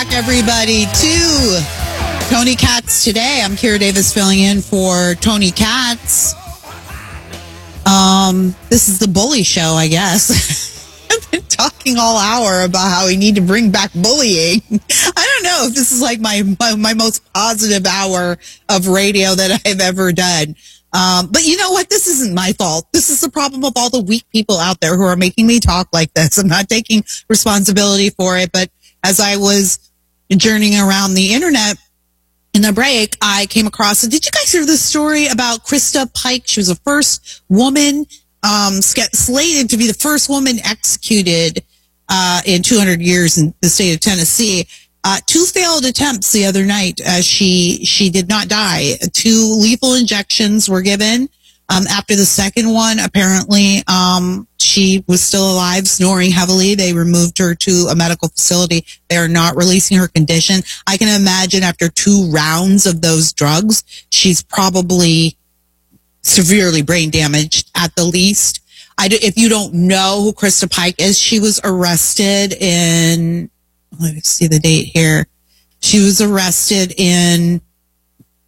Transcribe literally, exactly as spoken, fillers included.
Everybody to Tony Katz today. I'm Kira Davis filling in for Tony Katz. Um, this is the bully show, I guess. I've been talking all hour about how we need to bring back bullying. I don't know if this is like my, my, my most positive hour of radio that I've ever done. Um, but you know what? This isn't my fault. This is the problem of all the weak people out there who are making me talk like this. I'm not taking responsibility for it. But as I was journeying around the internet in the break, I came across it. Did you guys hear the story about Krista Pike? She was the first woman, um, slated to be the first woman executed, uh, in two hundred years in the state of Tennessee. Uh, two failed attempts the other night. Uh, she, she did not die. Two lethal injections were given. Um, after the second one, apparently, um, she was still alive, snoring heavily. They removed her to a medical facility. They are not releasing her condition. I can imagine after two rounds of those drugs, she's probably severely brain damaged at the least. I do, if you don't know who Krista Pike is, she was arrested in, let me see the date here. She was arrested in